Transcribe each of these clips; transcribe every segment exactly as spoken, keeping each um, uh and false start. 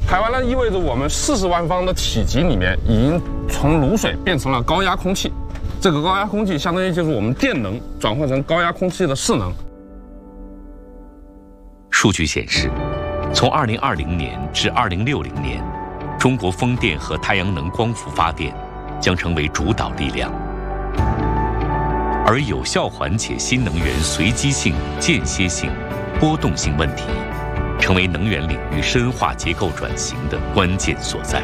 排完了意味着我们四十万方的体积里面已经从卤水变成了高压空气，这个高压空气相当于就是我们电能转换成高压空气的势能。 数据显示，从二零二零年至二零六零年，中国风电和太阳能光伏发电将成为主导力量，而有效缓解新能源随机性、间歇性、波动性问题，成为能源领域深化结构转型的关键所在。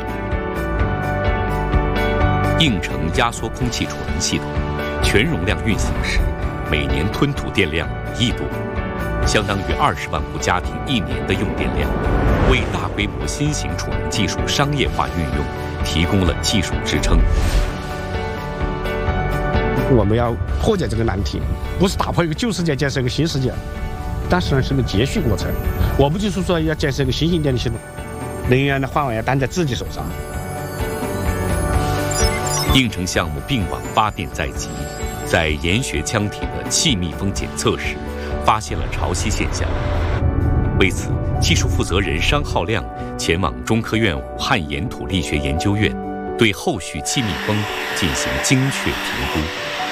应城压缩空气储能系统全容量运行时，每年吞吐电量五亿度，相当于二十万户家庭一年的用电量，为大规模新型储能技术商业化运用提供了技术支撑。 我们要破解这个难题，不是打破一个旧世界，建设一个新世界，但是呢是个接续过程。我们就是说要建设一个新型电力系统，能源的饭碗要担在自己手上。 应城项目并网发电在即，在研学腔体的气密封检测时，发现了潮汐现象。为此，技术负责人商浩亮前往中科院武汉岩土力学研究院，对后续气密封进行精确评估。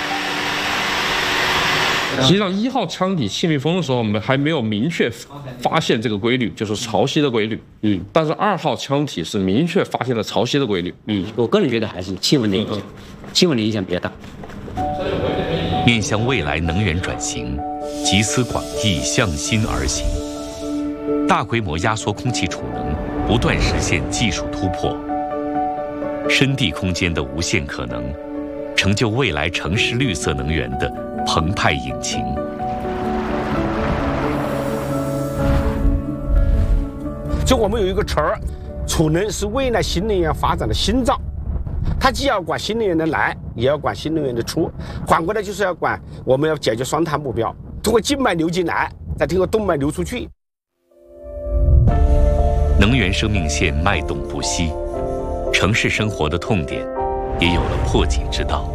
实际上，一号腔体气密封的时候，我们还没有明确发现这个规律，就是潮汐的规律。嗯，但是二号腔体是明确发现了潮汐的规律。 嗯，我个人觉得还是气温的影响，气温的影响比较大。 面向未来能源转型，集思广益，向心而行，大规模压缩空气储能不断实现技术突破，深地空间的无限可能，成就未来城市绿色能源的澎湃引擎。 就我们有一个词儿，储能是未来新能源发展的心脏，它既要管新能源的来，也要管新能源的出，反过来就是要管我们要解决双碳目标，通过静脉流进来，再通过动脉流出去。 能源生命线脉动不息，城市生活的痛点也有了破解之道。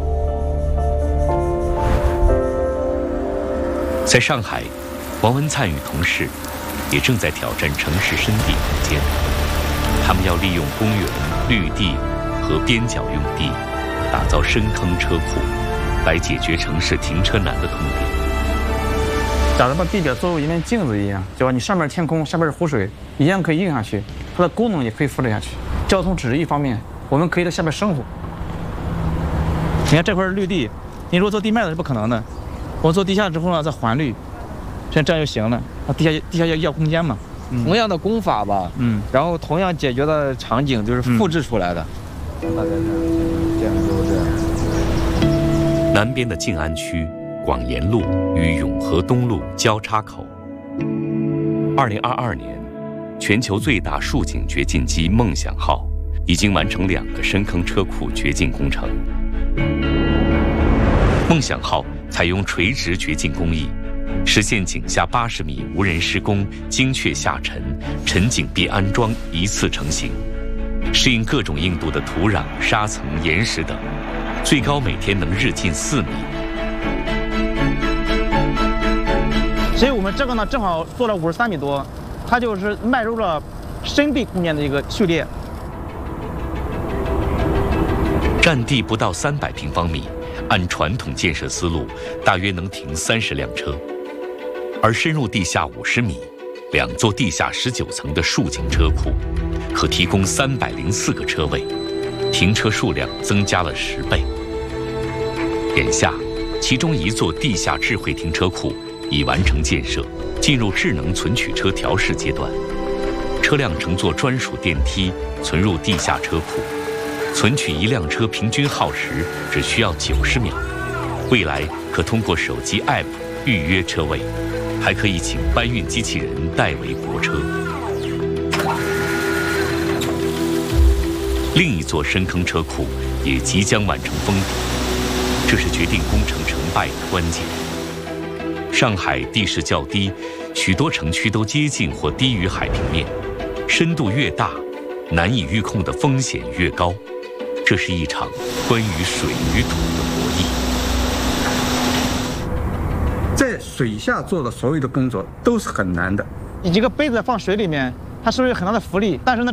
在上海，王文灿与同事也正在挑战城市深地空间。他们要利用公园、绿地和边角用地，打造深坑车库，来解决城市停车难的痛点。 假如把地表作为一面镜子一样，对吧？你上面天空，下面是湖水，一样可以映下去，它的功能也可以复制下去。交通只是一方面，我们可以在下面生活。你看这块绿地，你如果做地面的是不可能的。我做地下之后呢，再环绿，像这样就行了。那地下地下要要空间嘛。 嗯、同样的功法吧，嗯，然后同样解决的场景就是复制出来的。大概这样就这样。 南边的静安区广沿路与永和东路交叉口。二零二二年，全球最大竖井掘进机梦想号已经完成两个深坑车库掘进工程。梦想号采用垂直掘进工艺，实现井下八十米无人施工、精确下沉、沉井壁安装一次成型，适应各种硬度的土壤、沙层、岩石等，最高每天能日进四米。 所以我们这个呢，正好做了五十三米多，它就是迈入了深地空间的一个序列。 占地不到三百平方米。按传统建设思路，大约能停三十辆车，而深入地下五十米，两座地下十九层的竖井车库，可提供三百零四个车位，停车数量增加了十倍。眼下，其中一座地下智慧停车库已完成建设，进入智能存取车调试阶段，车辆乘坐专属电梯存入地下车库。存取一辆车平均耗时只需要九十秒，未来可通过手机 A P P 预约车位，还可以请搬运机器人代为泊车。另一座深坑车库也即将完成封顶，这是决定工程成败的关键。上海地势较低，许多城区都接近或低于海平面，深度越大，难以预控的风险越高。这是一场关于水与土的博弈。 在水下做的所有的工作都是很难的。 一个杯子放水里面，它是不是有很大的浮力？但是呢，